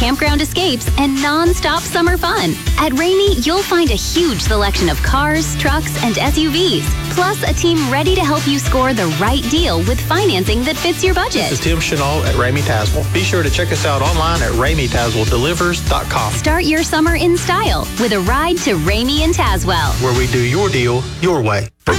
campground escapes, and non-stop summer fun. At Ramey, you'll find a huge selection of cars, trucks, and SUVs, plus a team ready to help you score the right deal with financing that fits your budget. This is Tim Chenault at Ramey Tazewell. Be sure to check us out online at RameyTazewellDelivers.com. Start your summer in style with a ride to Ramey and Tazewell, where we do your deal your way.